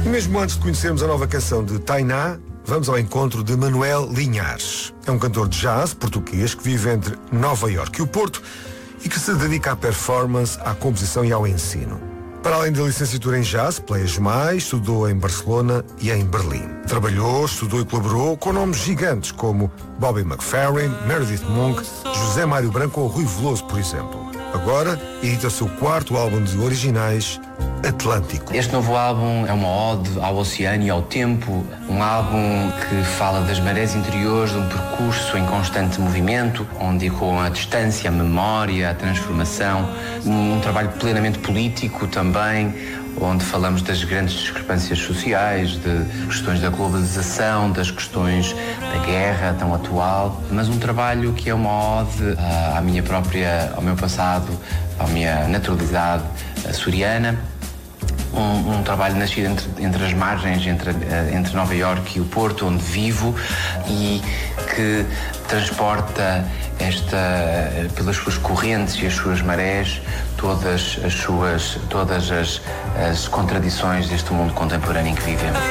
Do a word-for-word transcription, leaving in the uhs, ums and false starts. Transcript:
Mesmo antes de conhecermos a nova canção de Tainá, vamos ao encontro de Manuel Linhares. É um cantor de jazz português que vive entre Nova Iorque e o Porto e que se dedica à performance, à composição e ao ensino. Para além da licenciatura em jazz, pela ESMAI, estudou em Barcelona e em Berlim. Trabalhou, estudou e colaborou com nomes gigantes como Bobby McFerrin, Meredith Monk, José Mário Branco ou Rui Veloso, por exemplo. Agora, edita o seu quarto álbum de originais, Atlântico. Este novo álbum é uma ode ao oceano e ao tempo, um álbum que fala das marés interiores de um percurso em constante movimento, onde ecoam a distância, a memória, a transformação, um, um trabalho plenamente político também, onde falamos das grandes discrepâncias sociais, de questões da globalização, das questões da guerra tão atual, mas um trabalho que é uma ode à minha própria, ao meu passado, à minha naturalidade açoriana. Um, um trabalho nascido entre, entre as margens, entre, entre Nova Iorque e o Porto, onde vivo, e que transporta esta, pelas suas correntes e as suas marés, todas as suas, todas as, as contradições deste mundo contemporâneo em que vivemos.